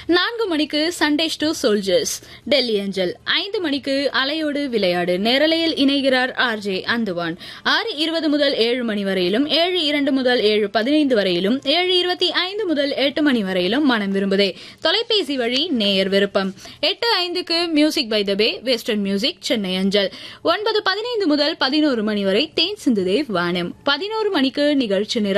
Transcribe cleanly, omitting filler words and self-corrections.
4 மணிக்கு Sundays to soldiers Delhi அஞ்சல். 5 மணிக்கு அலையோடு விளையாடு நேரலையில் இணைகிறார் ஆர்ஜே அந்துவான். 6:20 முதல் 7 மணி வரையிலும், 7:02 முதல் 7:15 வரையிலும், 7:25 முதல் 8 மணி வரையிலும் மனம் விரும்புதே தொலைபேசி வழி நேயர் விருப்பம். 8:05க்கு music by the pay western music Chennai அஞ்சல். 9:15 முதல் 11 மணி வரை தேன் சிந்துதே வானம். 11 மணிக்கு நிகழ்ச்சி